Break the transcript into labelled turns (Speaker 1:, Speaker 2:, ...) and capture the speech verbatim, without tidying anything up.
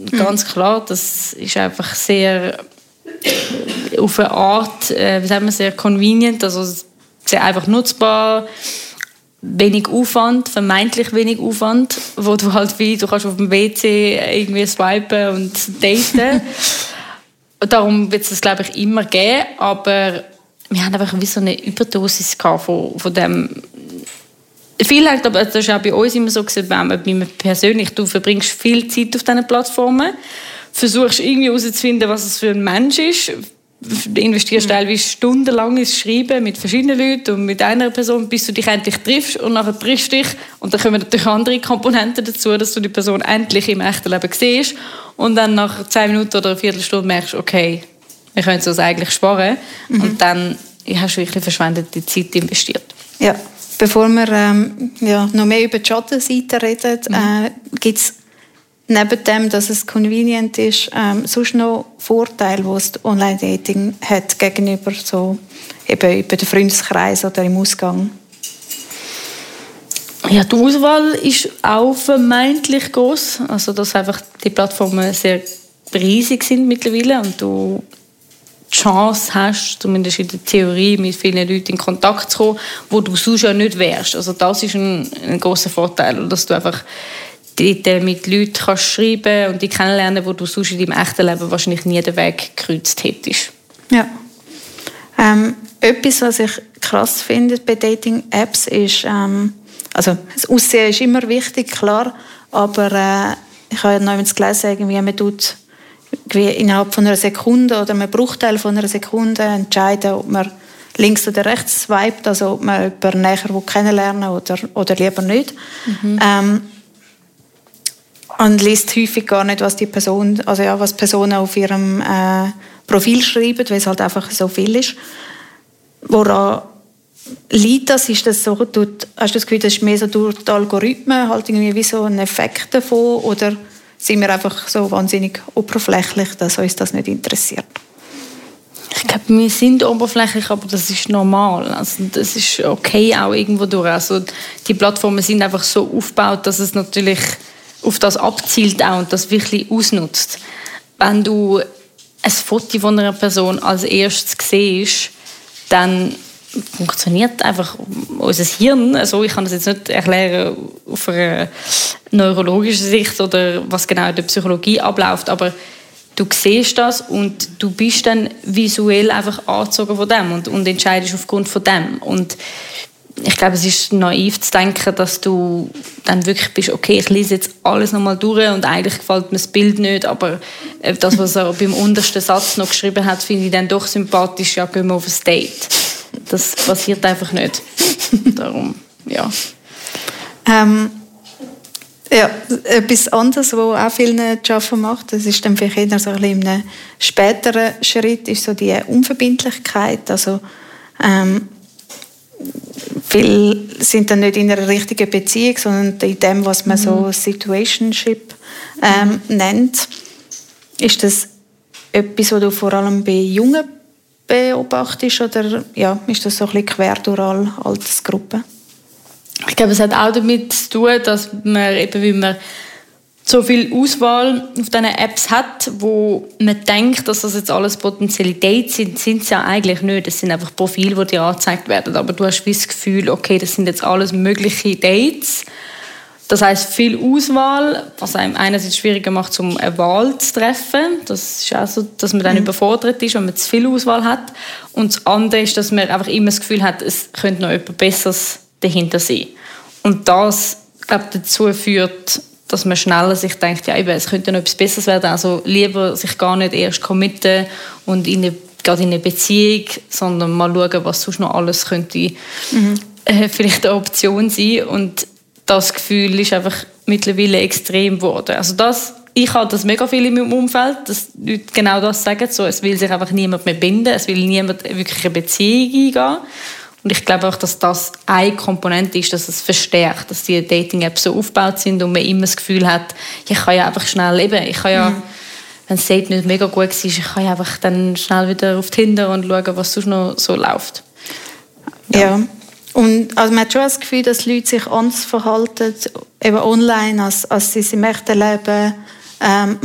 Speaker 1: ganz klar. Das ist einfach sehr auf eine Art, äh, wie sagt man, sehr convenient, also sehr einfach nutzbar, wenig Aufwand, vermeintlich wenig Aufwand, wo du halt wie, du kannst auf dem W C irgendwie swipen und daten. Darum wird es das, glaube ich, immer geben, aber wir haben einfach wie so eine Überdosis gehabt von, von dem. Viel halt, aber das ist auch bei uns immer so gewesen, bei mir persönlich, du verbringst viel Zeit auf diesen Plattformen, versuchst irgendwie herauszufinden, was es für ein Mensch ist, du investierst teilweise stundenlang ins Schreiben mit verschiedenen Leuten und mit einer Person, bis du dich endlich triffst und nachher triffst dich und dann kommen natürlich andere Komponenten dazu, dass du die Person endlich im echten Leben siehst und dann nach zwei Minuten oder einer Viertelstunde merkst, okay, wir können es uns eigentlich sparen mhm. und dann hast du wirklich verschwendete Zeit investiert.
Speaker 2: Ja, bevor wir ähm, ja, noch mehr über die Schattenseite reden, mhm. äh, gibt es neben dem, dass es convenient ist, ähm, sonst noch Vorteile, die das Online-Dating hat gegenüber so eben über den Freundeskreis oder im Ausgang?
Speaker 1: Ja, die Auswahl ist auch vermeintlich groß, also dass einfach die Plattformen sehr riesig sind mittlerweile und du die Chance hast, zumindest in der Theorie, mit vielen Leuten in Kontakt zu kommen, wo du sonst ja nicht wärst. Also das ist ein, ein grosser Vorteil, dass du einfach dort mit Leuten kannst schreiben und die kennenlernen, wo du sonst in deinem echten Leben wahrscheinlich nie den Weg gekreuzt hättest.
Speaker 2: Ja. Ähm, etwas, was ich krass finde bei Dating-Apps ist, ähm, also das Aussehen ist immer wichtig, klar, aber äh, ich habe ja noch gelesen, irgendwie, man tut innerhalb von einer Sekunde oder einem Bruchteil von einer Sekunde entscheiden, ob man links oder rechts swipet, also ob man jemanden näher kennenlernen will oder, oder lieber nicht. Mhm. Ähm, und liest häufig gar nicht, was die Person, also ja, was Personen auf ihrem äh, Profil schreiben, weil es halt einfach so viel ist. Woran liegt das? Ist das so, tut, hast du das Gefühl, das ist mehr so durch die Algorithmen halt irgendwie wie so ein Effekt davon, oder sind wir einfach so wahnsinnig oberflächlich, dass uns das nicht interessiert?
Speaker 1: Ich glaube, wir sind oberflächlich, aber das ist normal. Also das ist okay auch irgendwo durch. Also die Plattformen sind einfach so aufgebaut, dass es natürlich auf das abzielt auch und das wirklich ausnutzt. Wenn du ein Foto von einer Person als erstes siehst, dann funktioniert einfach unser Hirn. Also ich kann das jetzt nicht erklären auf einer neurologischen Sicht oder was genau in der Psychologie abläuft, aber du siehst das und du bist dann visuell einfach angezogen von dem und, und entscheidest aufgrund von dem. Und ich glaube, es ist naiv zu denken, dass du dann wirklich bist, okay, ich lese jetzt alles nochmal durch und eigentlich gefällt mir das Bild nicht, aber das, was er beim untersten Satz noch geschrieben hat, finde ich dann doch sympathisch, ja, gehen wir auf ein Date. Das passiert einfach nicht. Darum, ja.
Speaker 2: Ähm, ja, etwas anderes, was auch vielen zu schaffen macht, das ist dann vielleicht eher so ein bisschen in einem späteren Schritt, ist so die Unverbindlichkeit. Also, ähm, viele sind dann nicht in einer richtigen Beziehung, sondern in dem, was man mhm. so Situationship ähm, mhm. nennt. Ist das etwas, was du vor allem bei Jungen beobachtest, oder ja, ist das so ein bisschen quer durch alle Altersgruppen?
Speaker 1: Ich glaube, es hat auch damit zu tun, dass man eben, wie man so viel Auswahl auf diesen Apps hat, wo man denkt, dass das jetzt alles potenzielle Dates sind, sind es ja eigentlich nicht. Das sind einfach Profile, die dir angezeigt werden. Aber du hast das Gefühl, okay, das sind jetzt alles mögliche Dates. Das heisst, viel Auswahl, was einem einerseits schwieriger macht, um eine Wahl zu treffen. Das ist auch so, dass man dann mhm. überfordert ist, wenn man zu viel Auswahl hat. Und das andere ist, dass man einfach immer das Gefühl hat, es könnte noch etwas Besseres dahinter sein. Und das, glaube ich, dazu führt, dass man schneller sich denkt, ja, eben, es könnte noch etwas Besseres werden. Also lieber sich gar nicht erst committen und in eine, gerade in eine Beziehung, sondern mal schauen, was sonst noch alles könnte mhm. äh, vielleicht eine Option sein. Und das Gefühl ist einfach mittlerweile extrem geworden. Also das, ich habe das mega viel in meinem Umfeld, dass Leute genau das sagen. So, es will sich einfach niemand mehr binden, es will niemand wirklich eine Beziehung eingehen. Und ich glaube auch, dass das eine Komponente ist, dass es verstärkt, dass die Dating-Apps so aufgebaut sind und man immer das Gefühl hat, ich kann ja einfach schnell leben. Ich kann ja, mhm. wenn das Date nicht mega gut war, ich kann ja einfach dann schnell wieder auf Tinder und schauen, was sonst noch so läuft.
Speaker 2: Ja. ja. Und also man hat schon das Gefühl, dass Leute sich anders verhalten, eben online, als, als sie es im echten Leben ähm,